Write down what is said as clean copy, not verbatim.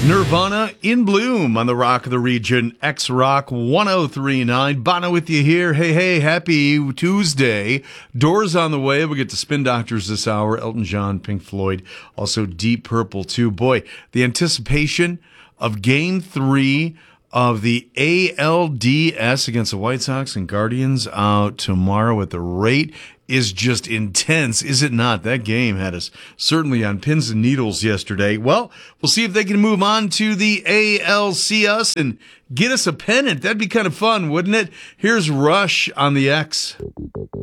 Nirvana in Bloom on the Rock of the Region, X-Rock 1039. Bono with you here. Hey, happy Tuesday. Doors on the way. We'll get to Spin Doctors this hour. Elton John, Pink Floyd, also Deep Purple too. Boy, the anticipation of Game 3 of the ALDS against the White Sox and Guardians out tomorrow at the rate is just intense, is it not? That game had us certainly on pins and needles yesterday. Well, we'll see if they can move on to the ALCS and get us a pennant. That'd be kind of fun, wouldn't it? Here's Rush on the X.